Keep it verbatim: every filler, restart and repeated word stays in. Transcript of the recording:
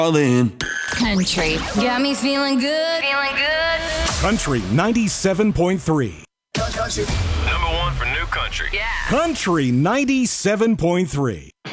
All in. Country. Got me feeling good. Feeling good. Country ninety-seven point three. Country. Number one for new country. Yeah. Country ninety-seven point three.